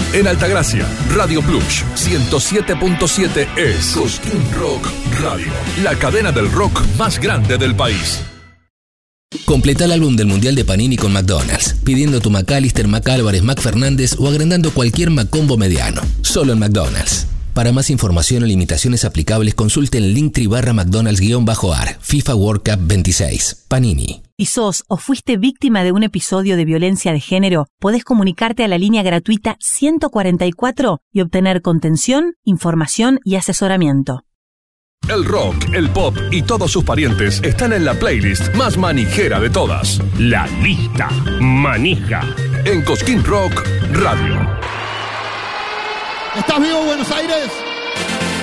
En Altagracia, Radio Plus 107.7 es Cosquín Rock Radio, la cadena del rock más grande del país. Completa el álbum del Mundial de Panini con McDonald's, pidiendo tu McAllister, McAlvarez, McFernández o agrandando cualquier McCombo mediano. Solo en McDonald's. Para más información o limitaciones aplicables, consulte el Linktree/McDonald's-AR, FIFA World Cup 26. Panini. Si sos o fuiste víctima de un episodio de violencia de género, podés comunicarte a la línea gratuita 144 y obtener contención, información y asesoramiento. El rock, el pop y todos sus parientes están en la playlist más manijera de todas. La lista manija. En Cosquín Rock Radio. ¿Estás vivo, Buenos Aires?